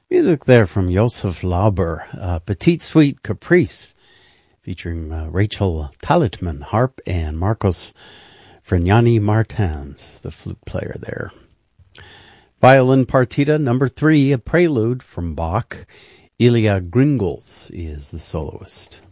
Music there from Josef Lauber, Petite Suite Caprice, featuring Rachel Talitman, harp, and Marcos Fregnani Martins, the flute player there. Violin Partita number 3, a prelude from Bach. Ilya Gringles is the soloist.